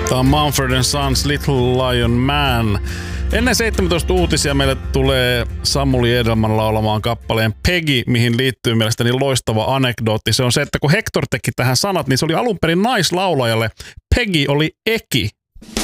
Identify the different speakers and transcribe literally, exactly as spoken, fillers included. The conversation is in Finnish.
Speaker 1: Tämä on Mumford and Sons Little Lion Man. Ennen seitsemäntoista uutisia meille tulee Samuli Edelman laulamaan kappaleen Peggy, mihin liittyy mielestäni loistava anekdootti. Se on se, että kun Hector teki tähän sanat, niin se oli alun perin naislaulajalle. Peggy oli Eki.